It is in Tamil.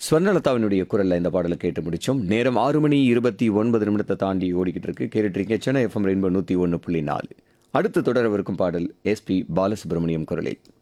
ஸ்வர்ணலதாவினுடைய குரல்ல இந்த பாடலை கேட்டு முடிச்சோம். நேரம் 6 மணி 29 நிமிடத்தை தாண்டி ஓடிக்கிட்டு இருக்கு. கேட்டுட்டு இருக்கீங்க சென்னை எஃப்எம் ரெயின்போ 101.4. அடுத்து தொடரவிருக்கும் பாடல் எஸ்பி பாலசுப்ரமணியம் குரலில்.